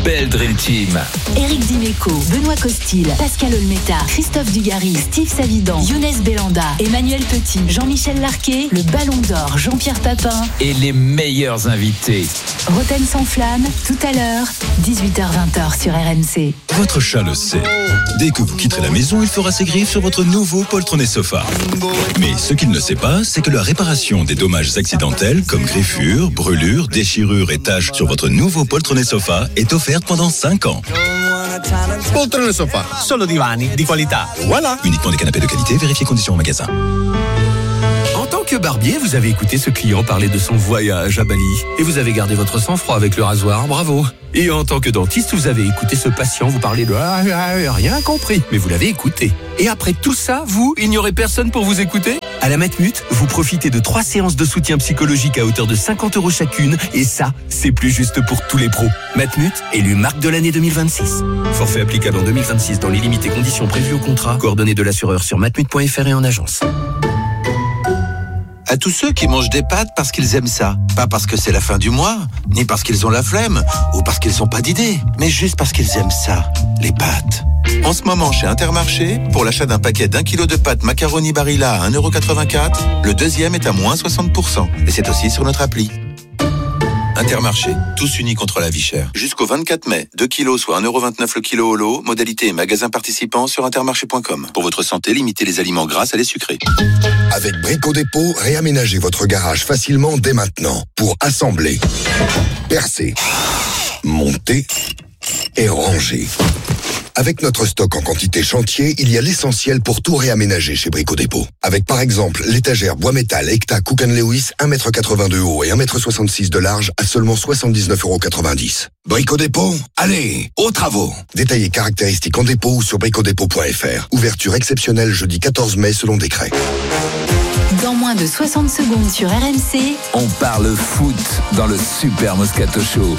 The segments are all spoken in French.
belle Dream Team. Éric Dimeco, Benoît Costil, Pascal Olmeta, Christophe Dugarry, Steve Savidan, Younes Belanda, Emmanuel Petit, Jean-Michel Larquet, le Ballon d'Or, Jean-Pierre Papin Et les meilleurs invités. Roten sans flamme, tout à l'heure, 18h-20h sur RMC. Votre chat le sait. Dès que vous quitterez la maison, il fera ses griffes sur votre nouveau poltronné sofa. Mais ce qu'il ne sait pas, c'est que la réparation des dommages accidentels comme griffures, brûlures, déchirures et taches sur votre nouveau poltronné sofa est offerte pendant 5 ans. Poltrone Sofa, solo divani di qualità. Voilà. Uniquement des canapés de qualité, vérifiez conditions en magasin. En tant que barbier, vous avez écouté ce client parler de son voyage à Bali. Et vous avez gardé votre sang-froid avec le rasoir, bravo. Et en tant que dentiste, vous avez écouté ce patient vous parler de rien compris. Mais vous l'avez écouté. Et après tout ça, il n'y aurait personne pour vous écouter ? À la Matmut, vous profitez de 3 séances de soutien psychologique à hauteur de 50 € chacune. Et ça, c'est plus juste pour tous les pros. Matmut, élu marque de l'année 2026. Forfait applicable en 2026 dans les limites et conditions prévues au contrat. Coordonnées de l'assureur sur matmut.fr et en agence. À tous ceux qui mangent des pâtes parce qu'ils aiment ça. Pas parce que c'est la fin du mois, ni parce qu'ils ont la flemme, ou parce qu'ils n'ont pas d'idée, mais juste parce qu'ils aiment ça, les pâtes. En ce moment, chez Intermarché, pour l'achat d'un paquet d'1 kg de pâtes macaroni Barilla à 1,84 €, le deuxième est à moins 60%. Et c'est aussi sur notre appli. Intermarché, tous unis contre la vie chère. Jusqu'au 24 mai, 2 kilos soit 1,29 € le kilo au lot, modalité et magasin participant sur intermarché.com. Pour votre santé, limitez les aliments gras à les sucrés. Avec Brico Dépôt, réaménagez votre garage facilement dès maintenant pour assembler, percer, monter et ranger. Avec notre stock en quantité chantier, il y a l'essentiel pour tout réaménager chez Brico Dépôt. Avec par exemple l'étagère bois métal Ekta Cook & Lewis 1,82 m de haut et 1,66 m de large à seulement 79,90 €. Brico Dépôt, allez, aux travaux. Détaillez caractéristiques en dépôt ou sur bricodépôt.fr. Ouverture exceptionnelle jeudi 14 mai selon décret. Dans moins de 60 secondes sur RMC, On parle foot dans le Super Moscato Show.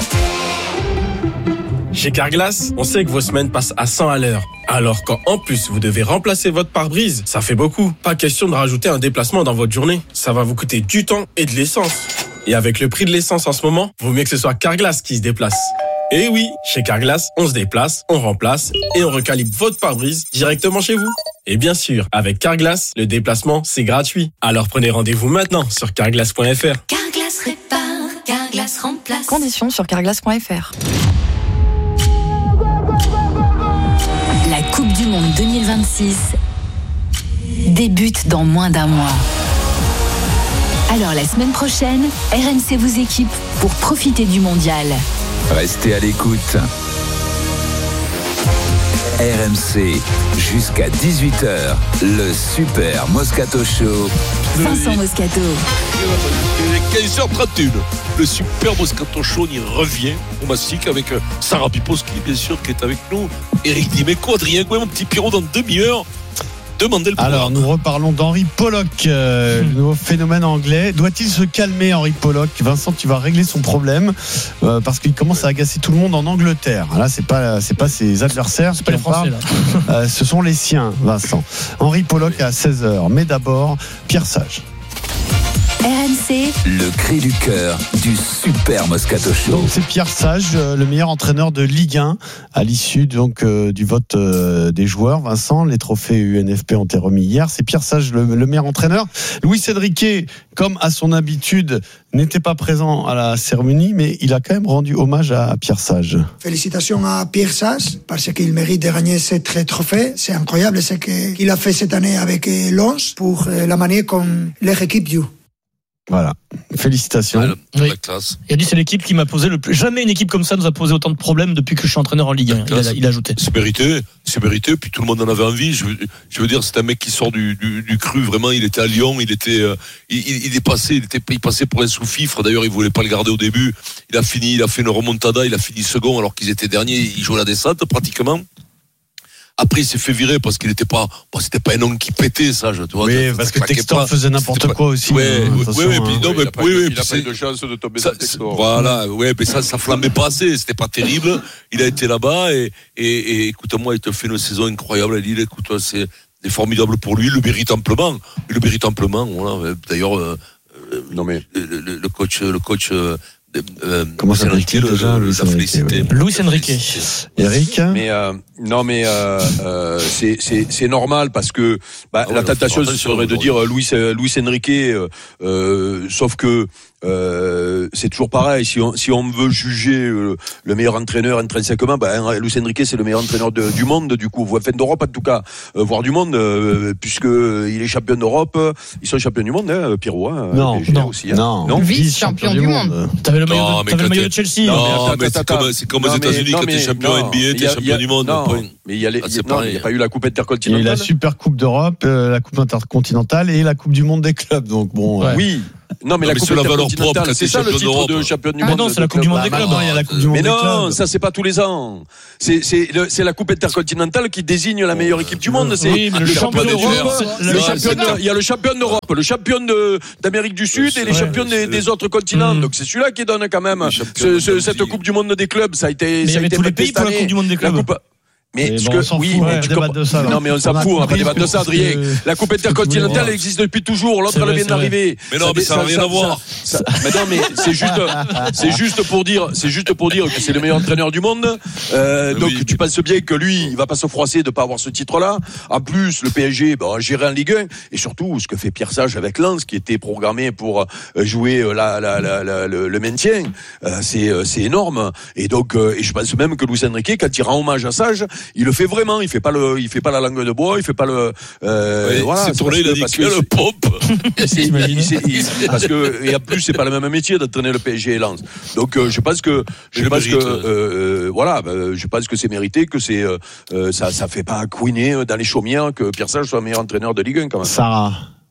Chez Carglass, on sait que vos semaines passent à 100 à l'heure. Alors quand en plus vous devez remplacer votre pare-brise, ça fait beaucoup. Pas question de rajouter un déplacement dans votre journée. Ça va vous coûter du temps et de l'essence. Et avec le prix de l'essence en ce moment, vaut mieux que ce soit Carglass qui se déplace. Et oui, chez Carglass, on se déplace, on remplace et on recalibre votre pare-brise directement chez vous. Et bien sûr, avec Carglass, le déplacement, c'est gratuit. Alors prenez rendez-vous maintenant sur carglass.fr. Carglass répare, Carglass remplace. Conditions sur carglass.fr. La Coupe du Monde 2026 débute dans moins d'un mois. Alors la semaine prochaine, RMC vous équipe pour profiter du mondial. Restez à l'écoute. RMC, jusqu'à 18h, le Super Moscato Show. Vincent Moscato. Il est 15h31. Le Super Moscato Show y revient au Massic avec Sarah Piposki, bien sûr, qui est avec nous. Éric Dimeco, Adrien Gouin, mon petit Pierrot, dans demi-heure. Demandez le pouvoir. Alors, nous reparlons d'Henri Pollock, le nouveau phénomène anglais. Doit-il se calmer, Henri Pollock ? Vincent, tu vas régler son problème parce qu'il commence à agacer tout le monde en Angleterre. Là, c'est pas ses adversaires, c'est pas les Français. Là. Ce sont les siens, Vincent. Henri Pollock à 16h. Mais d'abord, Pierre Sage. RMC, Le cri du cœur du Super Moscato Show. Donc c'est Pierre Sage, le meilleur entraîneur de Ligue 1 à l'issue donc du vote des joueurs. Vincent, les trophées UNFP ont été remis hier. C'est Pierre Sage le meilleur entraîneur. Luis Enrique, comme à son habitude, n'était pas présent à la cérémonie, mais il a quand même rendu hommage à Pierre Sage. Félicitations à Pierre Sage parce qu'il mérite de gagner ce trophée. C'est incroyable ce qu'il a fait cette année avec Lens pour la manière comme leur équipe joue. Voilà, félicitations. Oui. La classe. Il a dit c'est l'équipe qui m'a posé le plus. Jamais une équipe comme ça nous a posé autant de problèmes depuis que je suis entraîneur en Ligue 1. Il a ajouté. C'est mérité. Puis tout le monde en avait envie. Je veux dire, c'est un mec qui sort du cru. Vraiment, il était à Lyon. Il est passé. Il passait pour un sous-fifre. D'ailleurs, il voulait pas le garder au début. Il a fait une remontada. Il a fini second alors qu'ils étaient derniers. Il jouait la descente pratiquement. Après, il s'est fait virer parce qu'il n'était pas, c'était pas un homme qui pétait, ça, tu vois. Oui, parce que Textor faisait n'importe quoi aussi. Oui, puis non, mais oui, il a pas eu de chance de tomber dans Textor. Voilà, ouais, mais ça flambait pas assez, c'était pas terrible. Il a été là-bas et écoute-moi, il te fait une saison incroyable à Lille. Écoute, c'est formidable pour lui, il le mérite amplement, voilà. D'ailleurs, non mais le coach Comment ça Enrique déjà, Luis l'a félicité. Luis Enrique. Eric. Mais c'est normal parce que la tentation serait de dire Luis Enrique, sauf que c'est toujours pareil. Si on veut juger le meilleur entraîneur intrinsèquement, Luis Enrique c'est le meilleur entraîneur du monde, du coup, enfin d'Europe en tout cas, voire du monde, puisque il est champion d'Europe. Ils sont champions du monde, Pierrot. Non, aussi. Non. Vice-champion du monde. T'avais le maillot de Chelsea. Non, mais c'est comme aux États-Unis quand t'es champion NBA, t'es champion du monde. Mais il y a pas eu la Coupe Il intercontinentale. y a eu la Super Coupe d'Europe, la Coupe intercontinentale et la Coupe du monde des clubs. Donc bon. Oui. Non, mais la Coupe intercontinentale, c'est ça le titre de champion du monde. Non, c'est la Coupe du monde des clubs. Il y a la Coupe du monde mais des clubs. non, ça c'est pas tous les ans. C'est la Coupe intercontinentale qui désigne la meilleure équipe du monde. Oui, mais le champion d'Europe, il y a le champion d'Europe, le champion d'Amérique du Sud et les champions des autres continents. Donc c'est celui-là qui donne quand même cette Coupe du monde des clubs. Ça a été. Mais il y avait tous les pays pour la Coupe du monde des clubs. Mais on s'en fout, non, mais on s'en fout, on va pas débattre de ça, Adrien. La Coupe intercontinentale existe depuis toujours, l'autre elle vient d'arriver. Mais non, mais ça n'a rien à voir. Mais non, mais c'est juste pour dire que c'est le meilleur entraîneur du monde. Donc tu penses bien que lui, il va pas se froisser de pas avoir ce titre-là. En plus, le PSG, géré en Ligue 1, et surtout ce que fait Pierre Sage avec Lens, qui était programmé pour jouer le maintien, c'est énorme. Et donc, et je pense même que Luis Enrique, quand il rend hommage à Sage, il le fait vraiment, il fait pas la langue de bois, il fait pas le voilà, c'est tourné, il a dit que le pompe. Parce que et en plus c'est pas le même métier d'entraîner le PSG et Lens. Donc je pense que c'est mérité, que ça fait pas couiner dans les chaumières que Pierre Sage soit le meilleur entraîneur de Ligue 1 quand même. Sarah.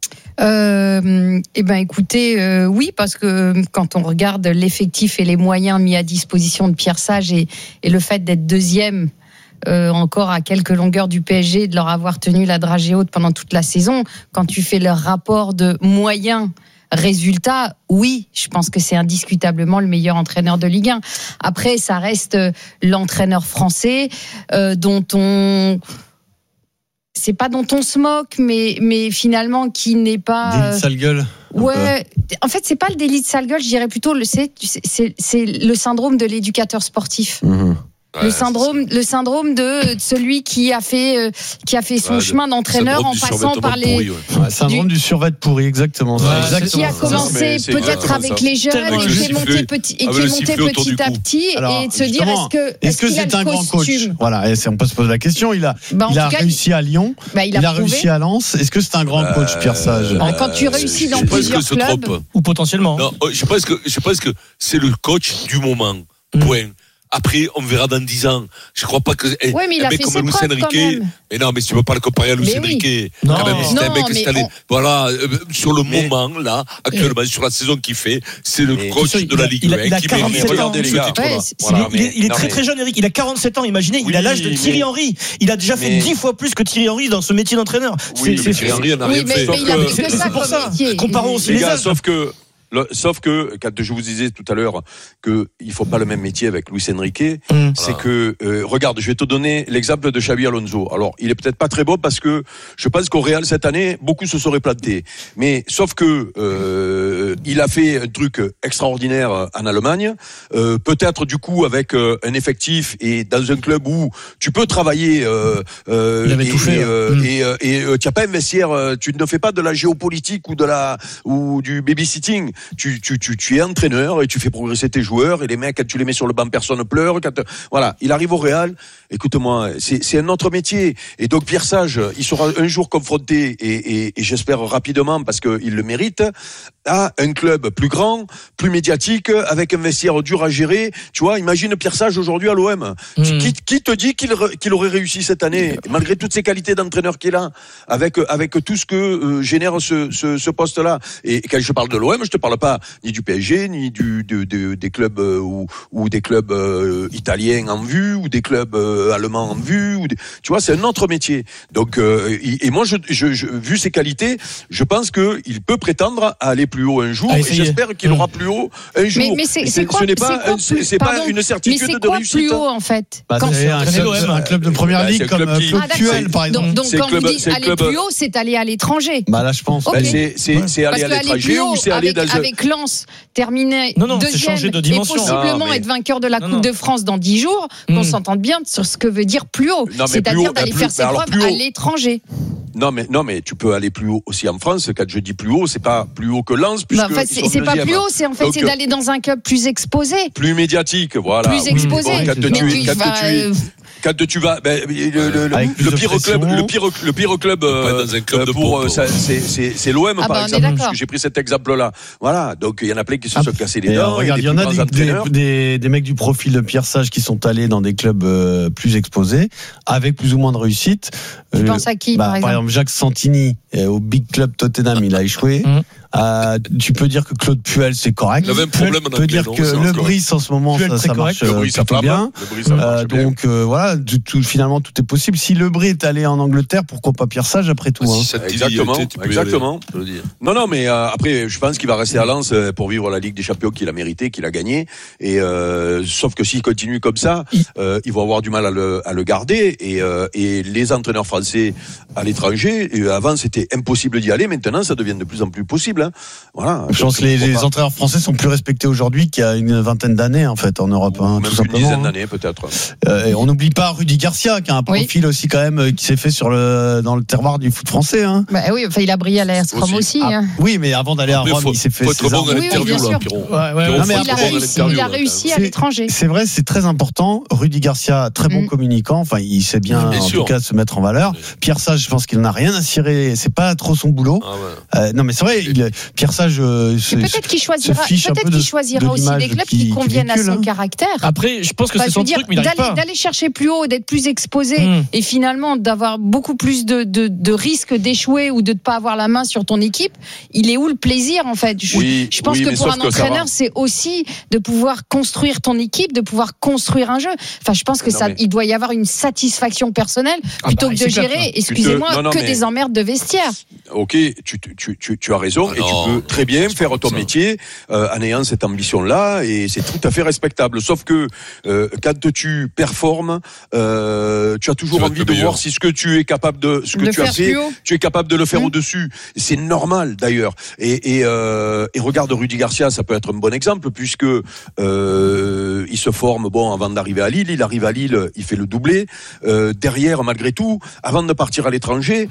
Écoutez, oui, parce que quand on regarde l'effectif et les moyens mis à disposition de Pierre Sage et le fait d'être deuxième encore à quelques longueurs du PSG, de leur avoir tenu la dragée haute pendant toute la saison, quand tu fais leur rapport de moyens résultat, oui, je pense que c'est indiscutablement le meilleur entraîneur de Ligue 1. Après, ça reste l'entraîneur français c'est pas dont on se moque, mais finalement qui n'est pas délit de sale gueule. Ouais, en fait c'est pas le délit de sale gueule, je dirais plutôt c'est le syndrome de l'éducateur sportif. Mmh. Le syndrome de celui qui a fait son chemin d'entraîneur en passant par les syndrome du survêt pourri, exactement. Qui a commencé peut-être avec les jeunes et qui est monté petit à petit. Alors, et de se dire est-ce que c'est un grand coach? Voilà, on peut se poser la question. Il a réussi à Lyon, il a réussi à Lens. Est-ce que c'est un grand coach, Pierre Sage? Quand tu réussis dans plusieurs clubs, ou potentiellement. Non, je pense que c'est le coach du moment. Point. Après, on verra dans 10 ans. Je crois pas que. Oui, mais il a fait ses preuves quand même. Mais non, mais tu peux pas le comparer à Luis Enrique. Non, quand même, c'était un mec qui installé. Voilà, sur le moment, là, actuellement, sur la saison qu'il fait, c'est le coach de la Ligue 1 qui mérite ce titre-là. Il est très très jeune, Eric. Il a 47 ans, imaginez. Il a l'âge de Thierry Henry. Il a déjà fait 10 fois plus que Thierry Henry dans ce métier d'entraîneur. Thierry Henry n'a rien fait. Mais il a plus que ça comme métier. Comparons aussi les âges. Sauf que quand je vous disais tout à l'heure que il faut pas le même métier avec Luis Enrique, c'est que regarde, je vais te donner l'exemple de Xabi Alonso. Alors, il est peut-être pas très beau parce que je pense qu'au Real cette année, beaucoup se seraient plantés. Mais sauf que il a fait un truc extraordinaire en Allemagne, peut-être du coup avec un effectif et dans un club où tu peux travailler et tu as pas un vestiaire, tu ne fais pas de la géopolitique ou du babysitting. Tu es entraîneur et tu fais progresser tes joueurs et les mecs, quand tu les mets sur le banc, personne pleure. Voilà, il arrive au Real. Écoute-moi, c'est un autre métier. Et donc Pierre Sage, il sera un jour confronté et j'espère rapidement parce qu'il le mérite, à un club plus grand, plus médiatique, avec un vestiaire dur à gérer. Tu vois, imagine Pierre Sage aujourd'hui à l'OM. Qui te dit qu'il aurait réussi cette année, malgré toutes ses qualités d'entraîneur qu'il a, avec tout ce que génère ce poste-là. Et quand je parle de l'OM, je te parle pas ni du PSG, ni des clubs ou des clubs italiens en vue, ou des clubs allemands en vue. Tu vois, c'est un autre métier. Donc, et moi, vu ses qualités, je pense qu'il peut prétendre à aller plus haut un jour. Et j'espère qu'il aura plus haut un jour. Mais c'est pas une certitude de réussite. Mais c'est quoi plus haut en fait? C'est un club de première ligue comme Claude par exemple. Donc quand vous dites aller plus haut, c'est aller à l'étranger. Bah là, je pense. C'est aller à l'étranger ou c'est aller dans un avec Lens terminer Non, c'est deuxième changer de et dimension. possiblement être vainqueur de la Coupe de France dans 10 jours, qu'on s'entende bien sur ce que veut dire plus haut. C'est-à-dire d'aller faire ses preuves à l'étranger. Non mais tu peux aller plus haut aussi en France. Quand je dis plus haut, c'est pas plus haut que Lens. En fait, c'est pas plus haut, c'est d'aller dans un club plus exposé. Plus médiatique, voilà. Plus exposé. Quand tu vas, le pire club dans un club de pour pompe, c'est l'OM par exemple. Parce que j'ai pris cet exemple-là. Voilà, donc il y en a plein qui se sont cassés les dents. Regarde, il y en a des mecs du profil de Pierre Sage qui sont allés dans des clubs plus exposés, avec plus ou moins de réussite. Tu penses à qui par exemple Jacques Santini au big club Tottenham, il a échoué. Tu peux dire que Claude Puel c'est correct. Il avait un problème tu peux dire que Le Brice en ce moment ça marche plutôt bien. Donc voilà, finalement tout est possible. Si Le Brice est allé en Angleterre, pourquoi pas Pierre Sage après tout. Exactement. Non, mais après je pense qu'il va rester à Lens pour vivre la Ligue des Champions qu'il a mérité, qu'il a gagné. Et sauf que s'il continue comme ça, ils vont avoir du mal à le garder. Et les entraîneurs français à l'étranger, avant c'était impossible d'y aller. Maintenant ça devient de plus en plus possible. Voilà. Je pense que les entraîneurs français sont plus respectés aujourd'hui qu'il y a une vingtaine d'années en fait en Europe, même tout simplement. Une dizaine d'années peut-être. Et on n'oublie pas Rudy Garcia qui a un profil aussi quand même qui s'est fait dans le terroir du foot français. Bah oui, enfin il a brillé à l'AS Rome aussi. Oui, mais avant d'aller à Rome, il s'est fait. Faut être bon à l'interview là, Pierrot. Il a réussi à l'étranger. C'est vrai, c'est très important. Rudy Garcia, très bon communicant. Enfin, il sait bien en tout cas se mettre en valeur. Pierre Sage, je pense qu'il n'en a rien à cirer. C'est pas trop son boulot. Non, mais c'est vrai. Pierre Sage, peut-être qu'il choisira aussi des clubs qui conviennent à son caractère. Après, je pense que c'est son truc, mais d'aller chercher plus haut, d'être plus exposé et finalement d'avoir beaucoup plus de risques d'échouer ou de ne pas avoir la main sur ton équipe. Il est où le plaisir en fait? Je pense que pour un entraîneur, c'est aussi de pouvoir construire ton équipe, de pouvoir construire un jeu. Enfin, je pense que il doit y avoir une satisfaction personnelle plutôt que de gérer, excusez-moi, que des emmerdes de vestiaire. Ok, tu as raison et tu peux très bien faire ton métier en ayant cette ambition-là et c'est tout à fait respectable. Sauf que quand tu performes, tu as toujours envie de voir si ce que tu es capable de, ce que tu as fait, tu es capable de le faire au-dessus. C'est normal d'ailleurs. Et regarde Rudy Garcia, ça peut être un bon exemple puisque il se forme avant d'arriver à Lille. Il arrive à Lille, il fait le doublé. Derrière, malgré tout, avant de partir à l'étranger,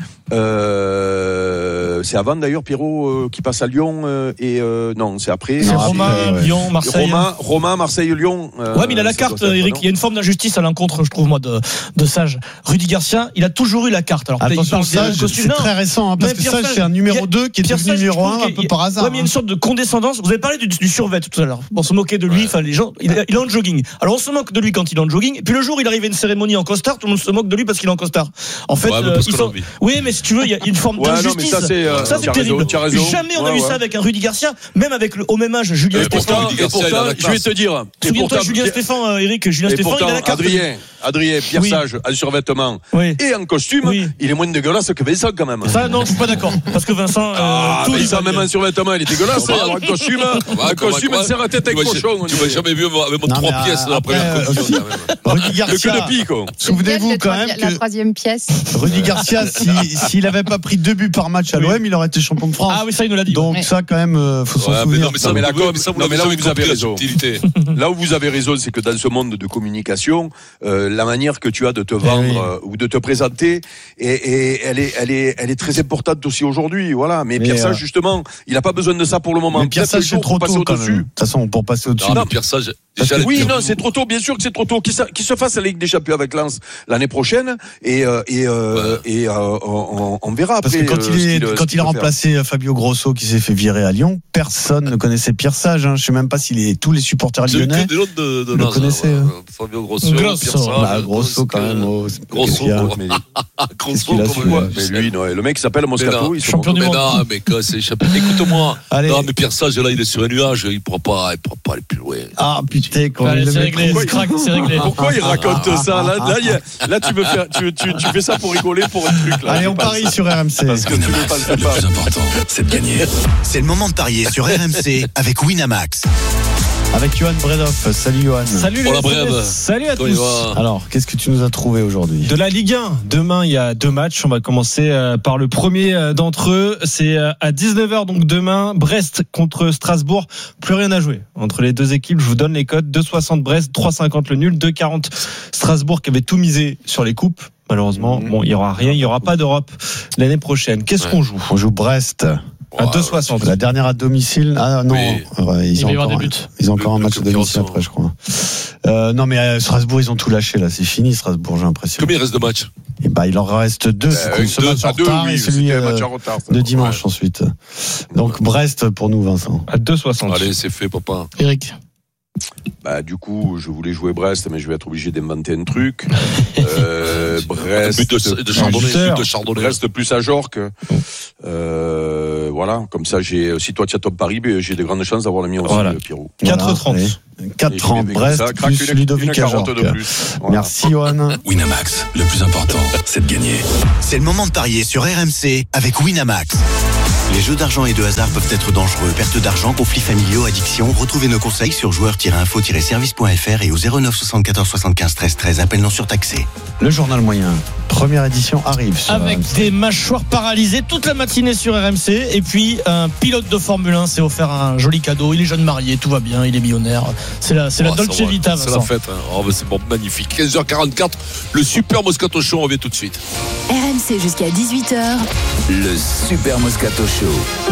c'est avant d'ailleurs Pierrot qui passe à Lyon non, c'est après. C'est Roma, Lyon, Marseille. Roma, Marseille, Lyon. Ouais, mais il a la carte, Eric. Il y a une forme d'injustice à l'encontre, je trouve, moi, de Sage. Rudy Garcia, il a toujours eu la carte. Alors, attention, Sage, c'est très récent, parce que Sage, c'est un numéro 2 qui est devenu numéro 1 un peu par hasard. Ouais, mais il y a une sorte de condescendance. Vous avez parlé du survêt tout à l'heure. On se moquait de lui, enfin, les gens, il est en jogging. Alors, on se moque de lui quand il est en jogging. Et puis, le jour où il arrive à une cérémonie en costard, tout le monde se moque de lui parce qu'il est en costard. En fait, oui, mais si tu veux, il y a une forme d'injustice. Ça, c'est terrible. Jamais on a eu ça avec un Rudy Garcia, même avec au même âge, Julien Stéphane. Je vais te dire. Souviens-toi, Julien Stéphane, Eric, Julien Stéphane, il a la carte. Adrien, Pierre Sage, en survêtement et en costume, il est moins dégueulasse que Vincent quand même. Ça, non, je suis pas d'accord. Parce que Vincent, Vincent, même en survêtement, il est dégueulasse. Alors, un costume, il serre la tête avec cochon. Tu m'as jamais vu avec mon 3 pièces dans la première commission. Rudy Garcia. Souvenez-vous quand même que la troisième pièce. Rudy Garcia, s'il avait pas pris 2 buts par match à l'OM, il aurait été champion de France. Ah oui, ça, il nous l'a dit. Donc ça, quand même, faut s'en souvenir. Mais là où vous avez raison. Là où vous avez raison, c'est que dans ce monde de communication, la manière que tu as de te vendre ou de te présenter, elle est très importante aussi aujourd'hui. Voilà. Mais Pierre Sage, justement, il n'a pas besoin de ça pour le moment. Pierre Sage, c'est trop tôt quand même. De toute façon, pour passer au-dessus. Non, Pierre Sage. Oui, non, c'est trop tôt. Bien sûr que c'est trop tôt. Qu'il se fasse la Ligue des Champions avec Lens l'année prochaine et on verra après. Parce que quand il a remplacé Fabio Grosso qui s'est fait virer à Lyon, personne ne connaissait Pierre Sage. Je sais même pas si tous les supporters lyonnais le connaissaient. Fabio Grosso. Grosso quand même. Grosso. Mais lui, le mec s'appelle Moscato. Il champion du monde. Non, mais c'est champion. Écoute-moi. Non, mais Pierre Sage là, il est sur un nuage. Il pourra pas aller plus loin. Ah putain, c'est réglé. Pourquoi il raconte ça? Là, tu fais ça pour rigoler pour un truc. Allez, on parie sur RMC. Parce que tu ne penses pas. Le plus important, c'est de gagner. C'est le moment de parier sur RMC avec Winamax. avec Johan Bredoff. Salut Johan. Salut les salut à tous. Alors, qu'est-ce que tu nous as trouvé aujourd'hui ? De la Ligue 1. Demain, il y a 2 matchs. On va commencer par le premier d'entre eux. C'est à 19h, donc demain, Brest contre Strasbourg. Plus rien à jouer entre les deux équipes. Je vous donne les codes. 2,60 Brest, 3,50 le nul, 2,40 Strasbourg qui avait tout misé sur les coupes. Malheureusement, bon, il y aura rien. Il y aura pas d'Europe l'année prochaine. Qu'est-ce qu'on joue ? On joue Brest. À 2,60. La dernière à domicile. Ah non, ils ont encore un match à domicile après, je crois. Non, mais à Strasbourg, ils ont tout lâché là. C'est fini, Strasbourg, j'ai l'impression. Combien il reste de matchs ? Et il en reste 2. Ce match en retard et celui de dimanche ensuite. Donc Brest pour nous, Vincent. À 2,60. Allez, c'est fait, papa. Eric. Du coup, je voulais jouer Brest, mais je vais être obligé d'inventer un truc. Brest. But de Chardonnay. Brest plus à Jorque. Voilà. Comme ça, si toi tu as top Paris, j'ai de grandes chances d'avoir le mien aussi, Pierrot. 4,30. 4,30 Brest plus Ludovic à Jorque. Voilà. Merci, Johan. Winamax, le plus important, c'est de gagner. C'est le moment de parier sur RMC avec Winamax. Les jeux d'argent et de hasard peuvent être dangereux. Perte d'argent, conflits familiaux, addiction. Retrouvez nos conseils sur joueurs-info-service.fr et au 09 74 75 13 13. Appel non surtaxé. Le journal moyen. Première édition arrive. Avec RMC. des mâchoires paralysées toute la matinée sur RMC. Et puis, un pilote de Formule 1 s'est offert un joli cadeau. Il est jeune marié, tout va bien, il est millionnaire. C'est la Dolce Vita, Vincent. C'est la fête. C'est bon, magnifique. 15h44, le Super Moscato Show, on revient tout de suite. RMC jusqu'à 18h. Le Super Moscato Show.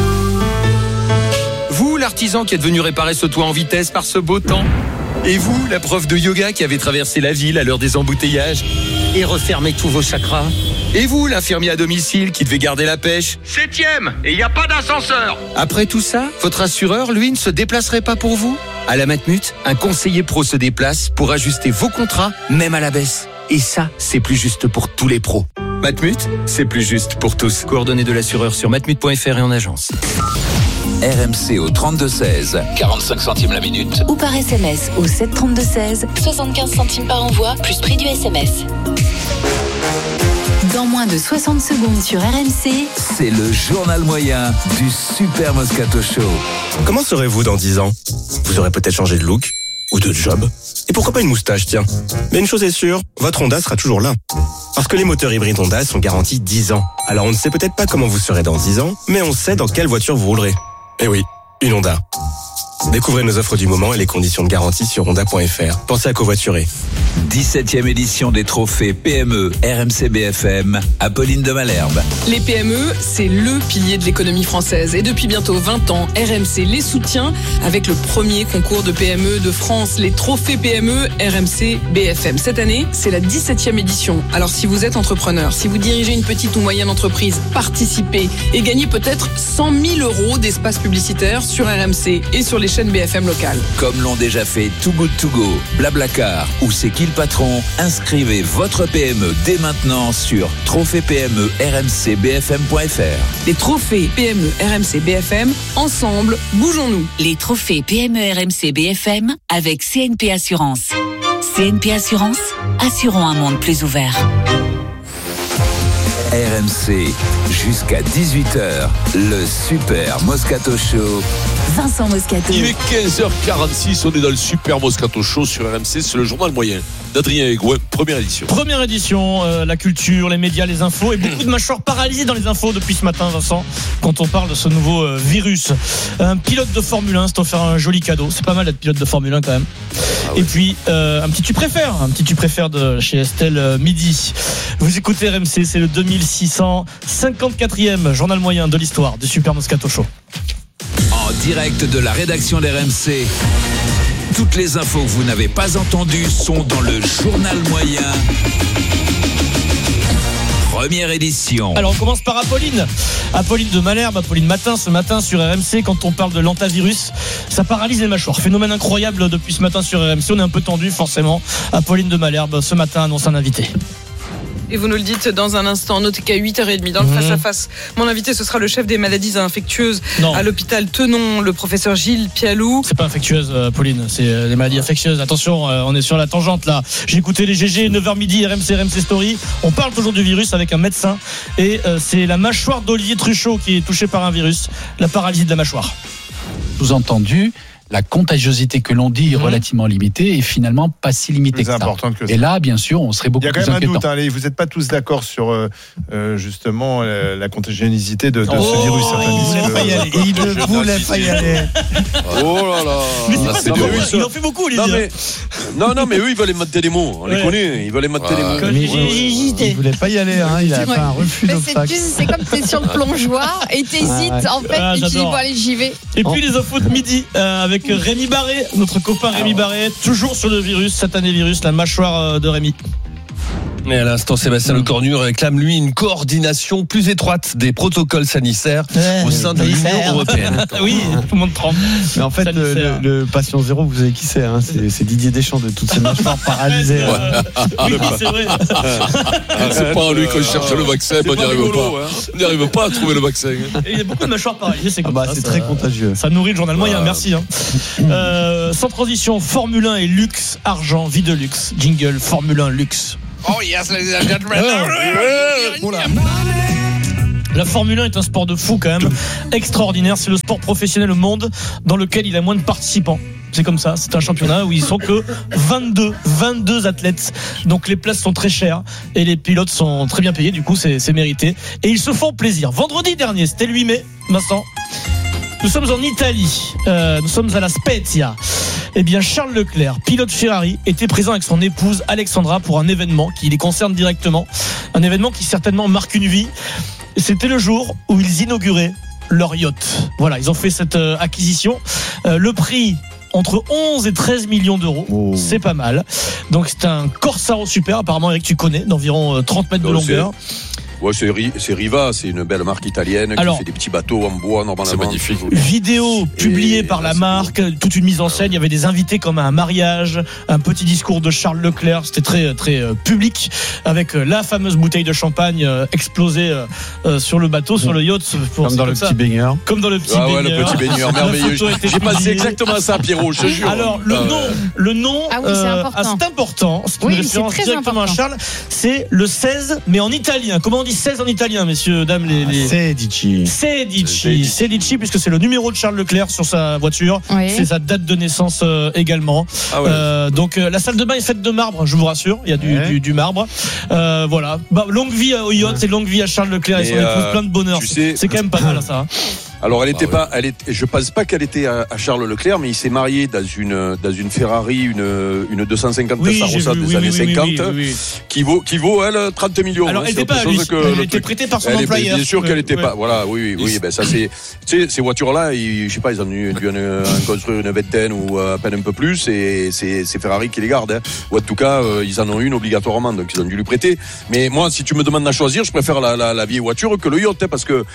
Vous, l'artisan qui est venu réparer ce toit en vitesse par ce beau temps. Et vous, la prof de yoga qui avait traversé la ville à l'heure des embouteillages et refermé tous vos chakras. Et vous, l'infirmier à domicile qui devait garder la pêche. 7e, et il n'y a pas d'ascenseur. Après tout ça, votre assureur, lui, ne se déplacerait pas pour vous ? À la Matmut, un conseiller pro se déplace pour ajuster vos contrats, même à la baisse. Et ça, c'est plus juste pour tous les pros. Matmut, c'est plus juste pour tous. Coordonnées de l'assureur sur matmut.fr et en agence. RMC au 32-16, 45 centimes la minute. Ou par SMS au 732-16, 75 centimes par envoi, plus prix du SMS. Dans moins de 60 secondes sur RMC, c'est le journal moyen du Super Moscato Show. Comment serez-vous dans 10 ans ? Vous aurez peut-être changé de look ou de job. Et pourquoi pas une moustache, tiens. Mais une chose est sûre, votre Honda sera toujours là. Parce que les moteurs hybrides Honda sont garantis 10 ans. Alors on ne sait peut-être pas comment vous serez dans 10 ans, mais on sait dans quelle voiture vous roulerez. Eh oui, une Honda. Découvrez nos offres du moment et les conditions de garantie sur honda.fr. Pensez à covoiturer. 17e édition des trophées PME RMC BFM, Apolline de Malherbe. Les PME, c'est le pilier de l'économie française. Et depuis bientôt 20 ans, RMC les soutient avec le premier concours de PME de France, les trophées PME RMC BFM. Cette année, c'est la 17e édition. Alors si vous êtes entrepreneur, si vous dirigez une petite ou moyenne entreprise, participez et gagnez peut-être 100 000 € d'espace publicitaire sur RMC et sur les chaînes BFM locales. Comme l'ont déjà fait Too Good To Go, Blablacar ou C'est qui le patron, inscrivez votre PME dès maintenant sur trophées-PME-RMC-BFM.fr. Les trophées PME RMC BFM, ensemble, bougeons-nous. Les trophées PME RMC BFM avec CNP Assurance. CNP Assurance, assurons un monde plus ouvert. RMC, jusqu'à 18h, le Super Moscato Show. Vincent Moscato. Il est 15h46, on est dans le Super Moscato Show sur RMC, c'est le journal moyen d'Adrien Egoin, première édition. Première édition, la culture, les médias, les infos et beaucoup de mâchoires paralysées dans les infos depuis ce matin, Vincent, quand on parle de ce nouveau virus. Un pilote de Formule 1 s'est offert un joli cadeau, c'est pas mal d'être pilote de Formule 1 quand même. Et puis un petit tu préfères de chez Estelle Midi. Vous écoutez RMC, c'est le 2654e journal moyen de l'histoire du Super Moscato Show. En direct de la rédaction d'RMC, toutes les infos que vous n'avez pas entendues sont dans le journal moyen. Première édition. Alors on commence par Apolline de Malherbe, Apolline Matin, ce matin sur RMC. Quand on parle de l'antavirus, ça paralyse les mâchoires. Phénomène incroyable depuis ce matin sur RMC. On est un peu tendu forcément. Apolline de Malherbe ce matin annonce un invité. Et vous nous le dites dans un instant. Notez qu'à 8h30 dans le face-à-face, mon invité ce sera le chef des maladies infectieuses à l'hôpital Tenon, le professeur Gilles Pialou. C'est pas infectieuse, Pauline, c'est des maladies infectieuses. Attention, on est sur la tangente là. J'ai écouté les GG 9h midi, RMC Story. On parle toujours du virus avec un médecin et c'est la mâchoire d'Olivier Truchot qui est touchée par un virus, la paralysie de la mâchoire. Sous-entendu, la contagiosité que l'on dit est relativement limitée et finalement pas si limitée que ça. Et là, bien sûr, on serait beaucoup plus inquiétant. Il y a quand même un doute, vous n'êtes pas tous d'accord sur justement la contagiosité de ce virus. Il ne voulait pas y aller. Oh là là. Mais c'est pas il en fait beaucoup, Olivier. Non, mais eux, ils veulent mater les mots. On les connaît, ils veulent mater les mots. Il voulait pas y aller, il a fait un refus d'obstacle. C'est comme tu es sur le plongeoir et t'hésites en fait, et tu dis bon allez j'y vais. Et puis les infos de midi avec Rémi Barré, notre copain Rémi Barré, toujours sur le virus, satané virus, la mâchoire de Rémi. Et à l'instant, Sébastien Lecornu réclame, lui, une coordination plus étroite des protocoles sanitaires au sein de l'Union européenne. Oui, tout le monde tremble. Mais en fait, le patient zéro, vous savez qui c'est, c'est Didier Deschamps de toutes ces mâchoires paralysées. Oui, c'est vrai. C'est pas lui qu'on cherche le vaccin, on n'y arrive pas. On n'y arrive pas à trouver le vaccin. Il y a beaucoup de mâchoires paralysées, c'est comme ça. C'est très contagieux. Ça nourrit le journal moyen, merci. Sans transition, Formule 1 et luxe, argent, vie de luxe. Jingle, Formule 1, luxe. Oh yes, ladies and gentlemen. La Formule 1 est un sport de fou quand même, extraordinaire. C'est le sport professionnel au monde dans lequel il y a moins de participants. C'est comme ça, c'est un championnat où ils sont que 22 athlètes. Donc les places sont très chères et les pilotes sont très bien payés, du coup c'est mérité. Et ils se font plaisir. Vendredi dernier, c'était le 8 mai, Vincent. Nous sommes en Italie, nous sommes à la Spezia. Eh bien, Charles Leclerc, pilote Ferrari, était présent avec son épouse Alexandra pour un événement qui les concerne directement. Un événement qui certainement marque une vie. C'était le jour où ils inauguraient leur yacht. Voilà, ils ont fait cette acquisition. Le prix entre 11 et 13 millions d'euros, c'est pas mal. Donc c'est un Corsaro Super, apparemment Eric tu connais, d'environ 30 mètres de longueur. Ouais, c'est Riva, c'est une belle marque italienne qui fait des petits bateaux en bois normalement. C'est magnifique. Vidéo publiée par la marque, toute une mise en scène. Il y avait des invités comme à un mariage, un petit discours de Charles Leclerc. C'était très très public avec la fameuse bouteille de champagne explosée sur le bateau, sur le yacht. Comme dans le petit baigneur. Comme dans le petit baigneur. Ouais, le petit baigneur merveilleux. J'ai passé exactement ça, Pierrot, je te jure. Alors le nom, c'est important. C'est une référence directement à Charles. C'est le 16, mais en italien. Comment on dit 16 en italien, messieurs, dames, Sedici, puisque c'est le numéro de Charles Leclerc sur sa voiture. Oui. C'est sa date de naissance également. Donc la salle de bain est faite de marbre, je vous rassure. Il y a du marbre. Voilà. Longue vie au yacht et longue vie à Charles Leclerc et son épouse, plein de bonheur. C'est quand même pas mal ça. Alors je pense pas qu'elle était à Charles Leclerc, mais il s'est marié dans une Ferrari, une 250 Testarossa des années 50, qui vaut elle 30 millions. Alors elle était pas elle était prêtée par son employeur. Bien sûr qu'elle était pas. Voilà, oui. Ben ça c'est, tu sais, ces voitures-là, je sais pas, ils ont dû en construire une vingtaine ou à peine un peu plus, et c'est Ferrari qui les garde. Ou en tout cas, ils en ont une obligatoirement, donc ils ont dû lui prêter. Mais moi, si tu me demandes à choisir, je préfère la vieille voiture que le yacht, parce que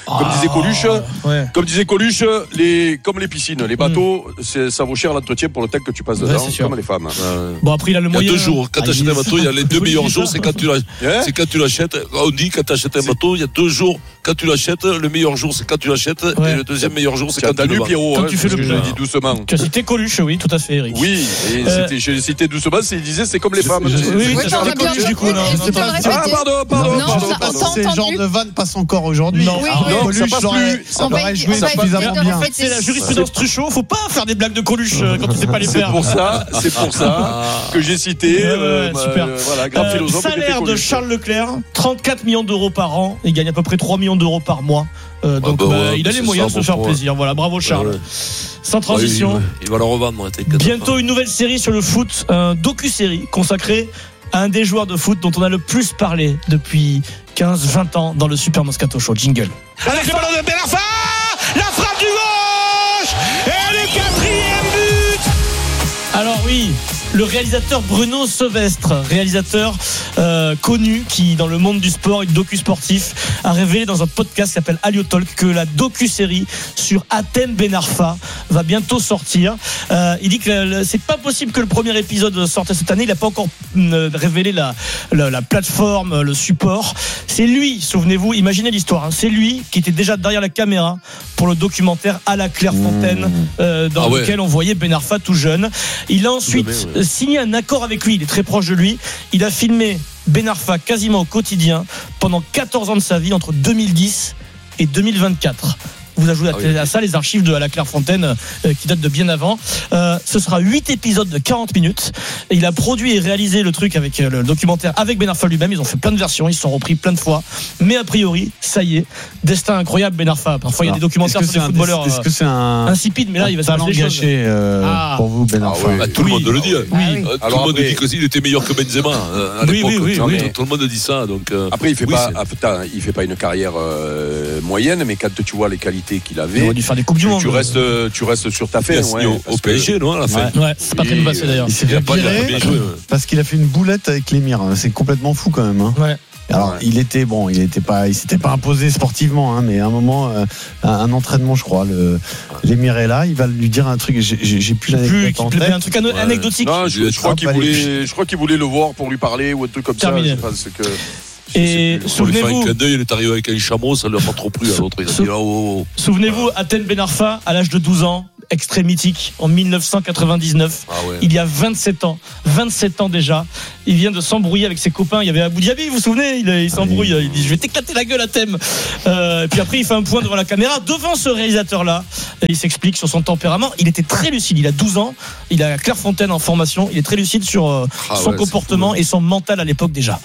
comme disait Coluche, comme les piscines, les bateaux, ça vaut cher l'entretien pour le temps que tu passes dedans, comme les femmes. Bon, après, il a le moyen. Il y a 2 jours. Quand tu achètes un bateau, il y a les 2 meilleurs jours, c'est quand tu l'achètes. On dit quand tu achètes un bateau, il y a 2 jours. Quand tu l'achètes, le meilleur jour, c'est quand tu l'achètes. Et le deuxième meilleur jour, c'est quand tu le vends. Pierrot, quand tu fais le je dis doucement. Tu as cité Coluche, oui, tout à fait, Eric. Oui, et j'ai cité doucement, il disait c'est comme les femmes. Oui, tu as Coluche, du coup. Pardon. C'est le genre de vanne passe encore aujourd'hui. Non, ça passe plus. Ça aurait joué suffisamment bien. En fait, c'est la jurisprudence Truchot. Faut pas faire des blagues de Coluche quand tu sais pas les faire. C'est pour ça que j'ai cité. Super. Grand philosophe. Salaire de Charles Leclerc, 34 millions d'euros par an. Il gagne à peu près 3 millions d'euros par mois. Donc il a les moyens de se faire plaisir. Voilà, bravo Charles. Sans transition. Il va le revendre. Bientôt une nouvelle série sur le foot, un docu-série consacré à un des joueurs de foot dont on a le plus parlé depuis 15-20 ans dans le Super Moscato Show. Jingle. Avec le ballon de Ben Arfa, la frappe du gauche et le 4e but. Alors oui, le réalisateur Bruno Sevestre, réalisateur connu qui dans le monde du sport et du docu-sportif a révélé dans un podcast qui s'appelle Alio Talk que la docu-série sur Hatem Ben Arfa va bientôt sortir. Il dit que c'est pas possible que le premier épisode sorte cette année. Il n'a pas encore révélé la plateforme, le support. C'est lui, souvenez-vous, imaginez l'histoire, c'est lui qui était déjà derrière la caméra pour le documentaire À la Clairefontaine dans lequel on voyait Ben Arfa tout jeune. Il a ensuite signé un accord avec lui, il est très proche de lui. Il a filmé Ben Arfa quasiment au quotidien pendant 14 ans de sa vie, entre 2010 et 2024. Vous ajoutez à ça les archives de la Clairefontaine qui datent de bien avant. Ce sera 8 épisodes de 40 minutes. Et il a produit et réalisé le truc avec le documentaire avec Ben Arfa lui-même. Ils ont fait plein de versions, ils se sont repris plein de fois. Mais a priori, ça y est, destin incroyable Ben Arfa. Parfois il y a des documentaires sur des footballeurs est-ce que c'est un insipide, mais là il va se passer des choses. Gâché pour vous, Ben Arfa. Tout le monde le dit. Oui. Tout le monde dit qu'il était meilleur que Benzema à l'époque. Tout le monde dit ça. Donc après il fait pas une carrière moyenne, mais quand tu vois les qualités qu'il avait, il aurait dû faire des coupes du monde. Tu restes sur ta fin. Au PSG, non, à la fin. Ouais, c'est pas très bien passé d'ailleurs. Il s'est fait virer parce qu'il a fait une boulette avec l'émir. C'est complètement fou quand même. Ouais. Alors il s'était pas imposé sportivement, mais à un moment, un entraînement, je crois, l'émir est là, il va lui dire un truc. J'ai plus l'anecdote en tête. Un truc anecdotique. Non, je crois qu'il voulait le voir pour lui parler ou un truc comme terminé. Ça. Je pense que. Et souvenez-vous, il est arrivé avec un chameau, ça ne lui a pas trop plu à l'autre. Souvenez-vous, Athènes Ben Arfa, à l'âge de 12 ans, extrait mythique, en 1999. Il y a 27 ans déjà. Il vient de s'embrouiller avec ses copains. Il y avait Abou Diaby, vous vous souvenez, il s'embrouille. Il dit je vais t'éclater la gueule à Thème. Et puis après il fait un point devant la caméra, devant ce réalisateur-là. Et il s'explique sur son tempérament. Il était très lucide. Il a 12 ans. Il a Clairefontaine en formation. Il est très lucide sur son comportement et son mental à l'époque déjà.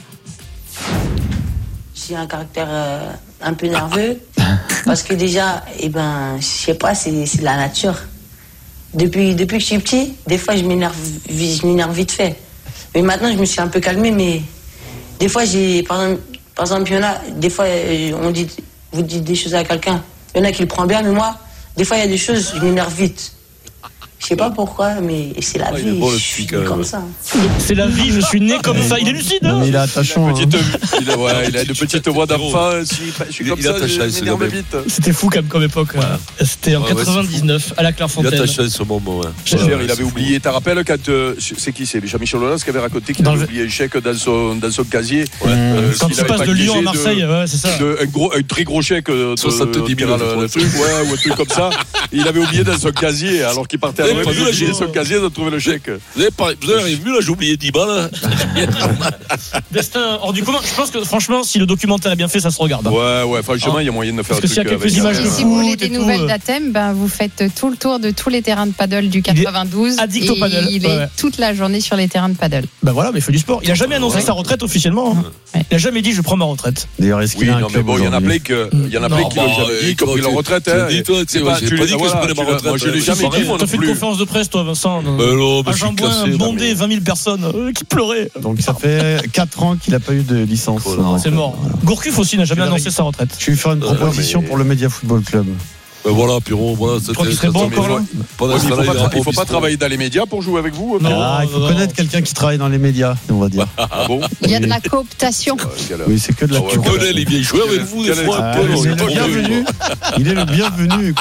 J'ai un caractère un peu nerveux parce que déjà, je sais pas, c'est la nature. Depuis que je suis petit, des fois je m'énerve vite fait. Mais maintenant je me suis un peu calmé, mais des fois par exemple, il y en a, des fois vous dites des choses à quelqu'un, il y en a qui le prend bien, mais moi, des fois il y a des choses, je m'énerve vite. Je sais pas pourquoi, mais c'est la vie. Je suis né comme ça. C'est la vie, je suis né comme ça. Il est lucide. Il est attachant. Il a une petite voix d'enfant. Je suis comme ça, je m'énerve vite. C'était fou comme époque. C'était en 99 à la Clairefontaine. Il est attaché à ce moment. Il avait oublié. Tu te rappelles quand c'est qui, c'est Jean-Michel Aulas qui avait raconté qu'il avait oublié un chèque dans son casier. Quand tu passes de Lyon à Marseille, c'est ça. Un très gros chèque. 70 000 ou un truc comme ça. Il avait oublié dans son casier alors qu'il partait à j'ai son casier de trouver le chèque. Vous avez vu là, j'ai oublié 10 balles. Destin hors du commun. Je pense que franchement, si le documentaire est bien fait, ça se regarde. Ouais, franchement, il y a moyen de faire un truc. Parce qu'il y a quelques images. Et si vous voulez des nouvelles d'Athème, vous faites tout le tour de tous les terrains de paddle du 92. Addict au paddle. Il est toute la journée sur les terrains de paddle. Voilà, mais il fait du sport. Il a jamais annoncé sa retraite officiellement. Il a jamais dit je prends ma retraite. D'ailleurs, est-ce qu'il a un club il y en a plein qui ont pris leur retraite. Tu pas dit que je prenais ma retraite. Je l'ai jamais dit. Tu as fait une conférence de presse, toi, Vincent. À Jean-Bouin, bondé, 20 000 personnes qui pleuraient. Donc ça fait 4 ans qu'il n'a pas eu de licence. C'est mort. Gourcuff aussi n'a jamais annoncé sa retraite. Je vais faire une proposition pour le Média Football Club. Voilà, Pierrot, voilà. Tu crois qu'il serait bon encore là ? Il faut pas travailler dans les médias pour jouer avec vous. Il faut connaître quelqu'un qui travaille dans les médias, on va dire. Ah bon ? Il y a de la cooptation. Oui, c'est que de la cooptation. Colonel, il vient jouer avec vous des fois. Il est le bienvenu.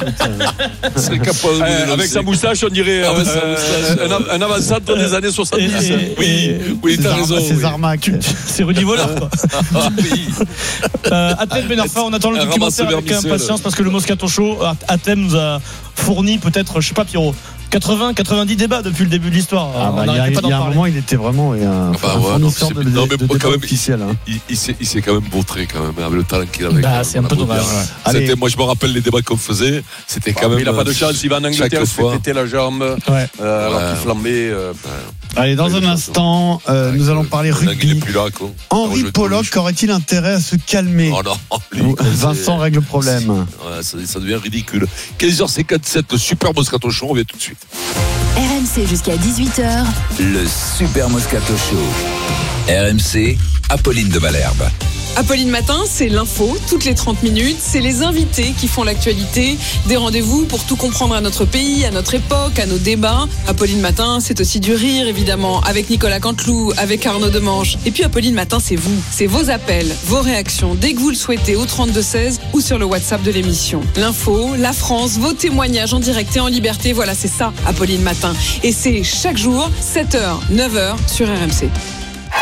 Avec sa moustache, on dirait un avant-centre des années 70. Oui, t'as raison. C'est Zarmac. C'est Rudy Voleur, quoi. Athènes Ben Arfa, on attend le documentaire avec impatience parce que le Moscato Show Athènes nous a fourni peut-être, je sais pas, Pierrot, 80-90 débats depuis le début de l'histoire. Il y a un moment, il était vraiment un fournisseur de débats officiels. Il s'est quand même vautré quand même avec le talent qu'il avait. C'est un peu dommage. Moi, je me rappelle les débats qu'on faisait. C'était quand même. Il n'a pas de chance. Il va en Angleterre, il se fait péter la jambe, alors qu'il flambait. Allez, dans un instant, nous allons parler rugby. Henri Pollock aurait-il intérêt à se calmer ? Vincent règle le problème. Ça devient ridicule. 15h57, le Super Moscato Show, on revient tout de suite. RMC jusqu'à 18h. Le Super Moscato Show. RMC, Apolline de Malherbe. Apolline Matin, c'est l'info, toutes les 30 minutes. C'est les invités qui font l'actualité. Des rendez-vous pour tout comprendre à notre pays, à notre époque, à nos débats. Apolline Matin, c'est aussi du rire, évidemment, avec Nicolas Canteloup, avec Arnaud Demange. Et puis Apolline Matin, c'est vous. C'est vos appels, vos réactions, dès que vous le souhaitez, au 32-16 ou sur le WhatsApp de l'émission. L'info, la France, vos témoignages en direct et en liberté. Voilà, c'est ça, Apolline Matin. Et c'est chaque jour, 7h, 9h sur RMC.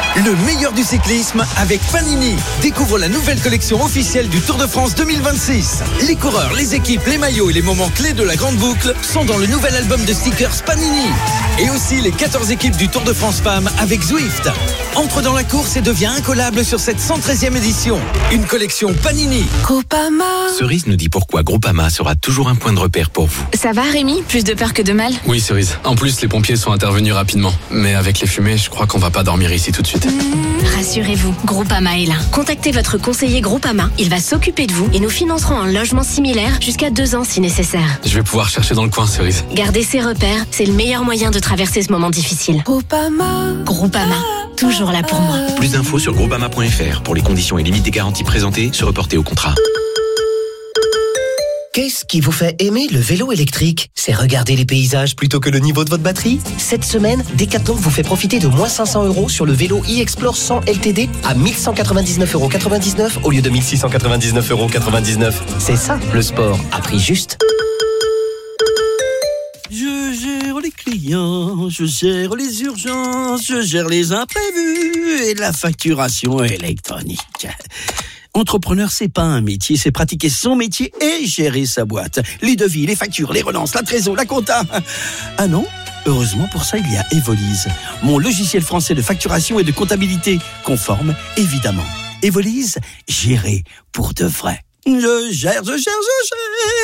Le meilleur du cyclisme avec Panini. Découvre la nouvelle collection officielle du Tour de France 2026. Les coureurs, les équipes, les maillots et les moments clés de la grande boucle sont dans le nouvel album de stickers Panini. Et aussi les 14 équipes du Tour de France Femmes avec Zwift. Entre dans la course et deviens incollable sur cette 113e édition. Une collection Panini. Groupama. Cerise nous dit pourquoi Groupama sera toujours un point de repère pour vous. Ça va Rémi? Plus de peur que de mal? Oui Cerise. En plus les pompiers sont intervenus rapidement. Mais avec les fumées, je crois qu'on va pas dormir ici tout de suite. Rassurez-vous, Groupama est là. Contactez votre conseiller Groupama. Il va s'occuper de vous et nous financerons un logement similaire jusqu'à 2 ans si nécessaire. Je vais pouvoir chercher dans le coin Cerise. Garder ses repères, c'est le meilleur moyen de traverser ce moment difficile. Groupama, toujours là pour moi. Plus d'infos sur groupama.fr. Pour les conditions et limites des garanties présentées, se reporter au contrat. Qu'est-ce qui vous fait aimer le vélo électrique? C'est regarder les paysages plutôt que le niveau de votre batterie? Cette semaine, Decathlon vous fait profiter de moins 500 € sur le vélo e-Explore 100 LTD à 1199,99 € au lieu de 1699,99 €. C'est ça, le sport, à prix juste. Je gère les clients, je gère les urgences, je gère les imprévus et la facturation électronique. Entrepreneur, c'est pas un métier, c'est pratiquer son métier et gérer sa boîte. Les devis, les factures, les relances, la trésor, la compta. Ah non? Heureusement pour ça, il y a Evolise, mon logiciel français de facturation et de comptabilité, conforme, évidemment. Evolise, gérer pour de vrai. Je gère.